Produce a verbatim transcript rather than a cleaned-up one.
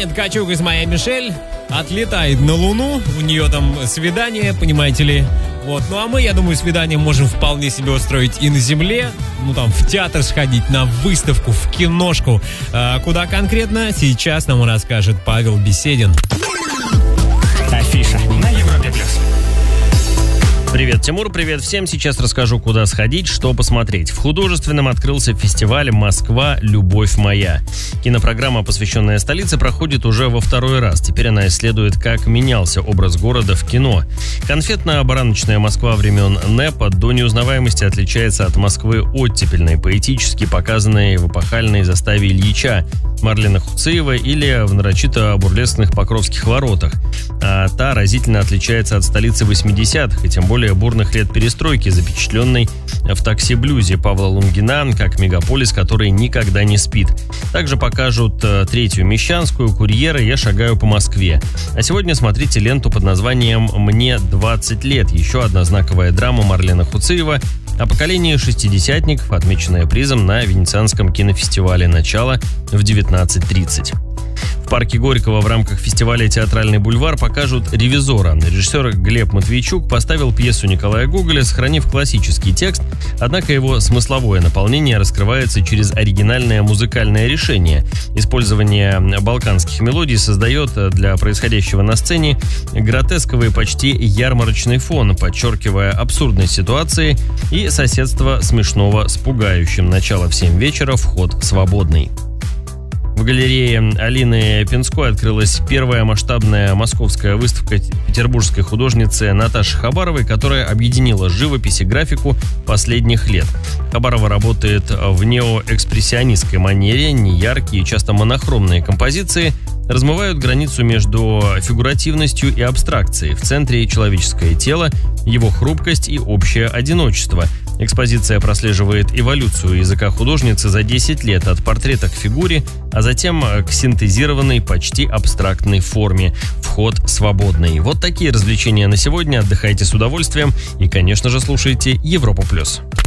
Аня Ткачук из «Моя Мишель» отлетает на Луну. У нее там свидание, понимаете ли. Вот. Ну а мы, я думаю, свидание можем вполне себе устроить и на Земле. Ну там в театр сходить, на выставку, в киношку. А куда конкретно, сейчас нам расскажет Павел Беседин. Афиша на Европе плюс. Привет, Тимур, привет всем. Сейчас расскажу, куда сходить, что посмотреть. В художественном открылся фестиваль «Москва. Любовь моя». Кинопрограмма, посвященная столице, проходит уже во второй раз. Теперь она исследует, как менялся образ города в кино. Конфетно-бараночная Москва времен НЭПа до неузнаваемости отличается от Москвы оттепельной, поэтически показанной в эпохальной заставе Ильича, Марлена Хуцеева или в нарочито бурлесных Покровских воротах. А та разительно отличается от столицы восьмидесятых и тем более бурных лет перестройки, запечатленной в «Такси-блюзе» Павла Лунгина, как мегаполис, который никогда не спит. Также покажут третью Мещанскую, «Курьера», «Я шагаю по Москве». А сегодня смотрите ленту под названием «Мне двадцать лет». Еще одна знаковая драма Марлена Хуцеева о поколении шестидесятников, отмеченная призом на Венецианском кинофестивале «Начало» в девятнадцать тридцать. В парке Горького в рамках фестиваля «Театральный бульвар» покажут «Ревизора». Режиссер Глеб Матвейчук поставил пьесу Николая Гоголя, сохранив классический текст, однако его смысловое наполнение раскрывается через оригинальное музыкальное решение. Использование балканских мелодий создает для происходящего на сцене гротесковый, почти ярмарочный фон, подчеркивая абсурдность ситуации и соседство смешного с пугающим. Начало в семь вечера, вход свободный. В галерее Алины Пинской открылась первая масштабная московская выставка петербургской художницы Наташи Хабаровой, которая объединила живопись и графику последних лет. Хабарова работает в неоэкспрессионистской манере, неяркие, часто монохромные композиции размывают границу между фигуративностью и абстракцией. В центре человеческое тело, его хрупкость и общее одиночество. Экспозиция прослеживает эволюцию языка художницы за десять лет от портрета к фигуре, а затем к синтезированной, почти абстрактной форме. Вход свободный. Вот такие развлечения на сегодня. Отдыхайте с удовольствием и, конечно же, слушайте Европу+.